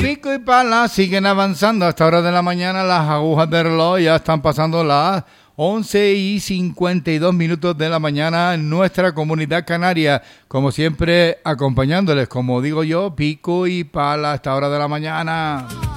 Pico y pala siguen avanzando. A esta hora de la mañana las agujas del reloj ya están pasando las 11:52 de la mañana en nuestra comunidad canaria. Como siempre, acompañándoles, como digo yo, pico y pala a esta hora de la mañana.